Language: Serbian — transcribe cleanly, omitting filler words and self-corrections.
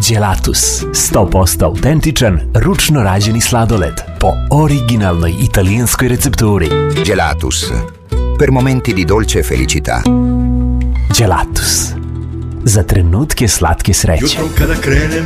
Gelatus, 100% autentičan, ručno rađeni sladoled po originalnoj italijanskoj recepturi. Gelatus, per momenti di dolce felicità. Gelatus, za trenutke slatke sreće. Jutro kada krenem